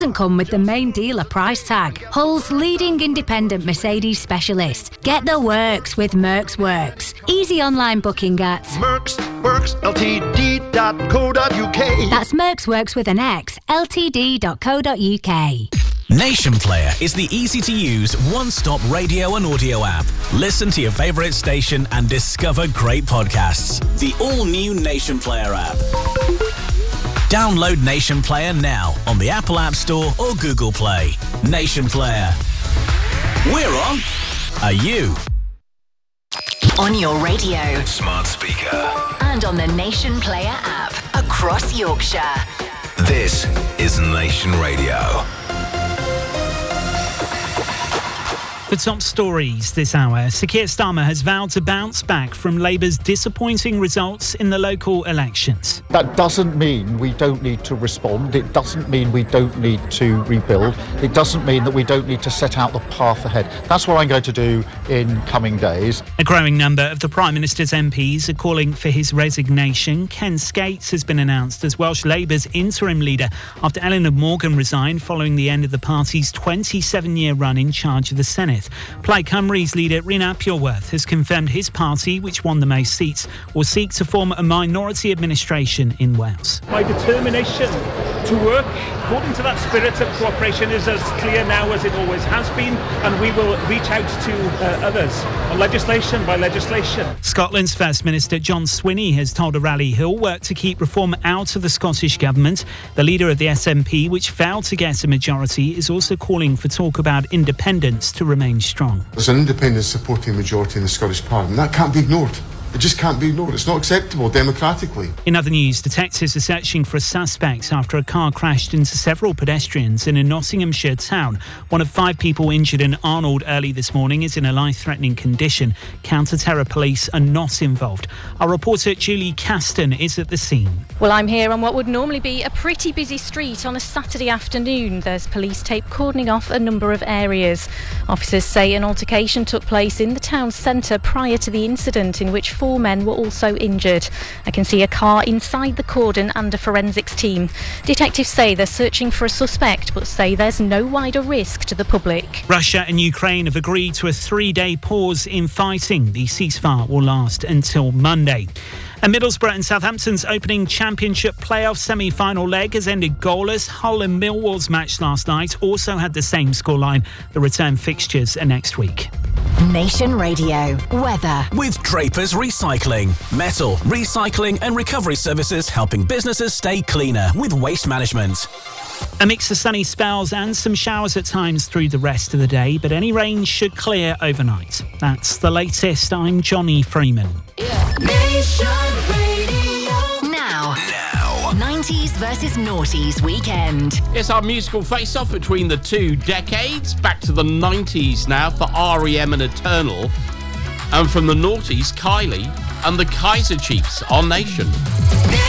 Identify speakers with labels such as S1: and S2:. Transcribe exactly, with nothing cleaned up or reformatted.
S1: doesn't come with the main dealer price tag. Hull's leading independent Mercedes specialist. Get the works with Mercs Works. Easy online booking at
S2: Mercs Works L T D dot co dot U K.
S1: That's Mercs Works with an X, L T D dot co dot U K.
S3: Nation Player is the easy-to-use, one-stop radio and audio app. Listen to your favourite station and discover great podcasts. The all-new Nation Player app. Download Nation Player now on the Apple App Store or Google Play. Nation Player. We're on. Are you?
S4: On your radio.
S5: Smart speaker.
S4: And on the Nation Player app. Across Yorkshire.
S5: This is Nation Radio.
S6: The top stories this hour. Sir Keir Starmer has vowed to bounce back from Labour's disappointing results in the local elections.
S7: That doesn't mean we don't need to respond. It doesn't mean we don't need to rebuild. It doesn't mean that we don't need to set out the path ahead. That's what I'm going to do in coming days.
S6: A growing number of the Prime Minister's M Ps are calling for his resignation. Ken Skates has been announced as Welsh Labour's interim leader after Eleanor Morgan resigned following the end of the party's twenty-seven-year run in charge of the Senate. Plaid Cymru's leader Rhys Aberworth has confirmed his party, which won the most seats, will seek to form a minority administration in Wales.
S8: My determination to work according to that spirit of cooperation is as clear now as it always has been, and we will reach out to uh, others on legislation by legislation.
S6: Scotland's First Minister John Swinney has told a rally he'll work to keep reform out of the Scottish Government. The leader of the S N P, which failed to get a majority, is also calling for talk about independence to remain strong.
S9: There's an independent supporting majority in the Scottish Parliament. That can't be ignored. It just can't be ignored. It's not acceptable democratically.
S6: In other news, detectives are searching for a suspect after a car crashed into several pedestrians in a Nottinghamshire town. One of five people injured in Arnold early this morning is in a life-threatening condition. Counter-terror police are not involved. Our reporter Julie Caston is at the scene.
S10: Well, I'm here on what would normally be a pretty busy street on a Saturday afternoon. There's police tape cordoning off a number of areas. Officers say an altercation took place in the town centre prior to the incident, in which four men were also injured. I can see a car inside the cordon and a forensics team. Detectives say they're searching for a suspect, but say there's no wider risk to the public.
S6: Russia and Ukraine have agreed to a three-day pause in fighting. The ceasefire will last until Monday. And Middlesbrough and Southampton's opening championship playoff semi-final leg has ended goalless. Hull and Millwall's match last night also had the same scoreline. The return fixtures are next week.
S4: Nation Radio. Weather.
S3: With Draper's Recycling. Metal, recycling and recovery services helping businesses stay cleaner with waste management.
S6: A mix of sunny spells and some showers at times through the rest of the day, but any rain should clear overnight. That's the latest. I'm Johnny Freeman.
S4: Yeah. Nation Radio. Now.
S5: Now.
S4: nineties versus noughties weekend.
S11: It's our musical face-off between the two decades. Back to the nineties now for R E M and Eternal. And from the noughties, Kylie and the Kaiser Chiefs on Nation.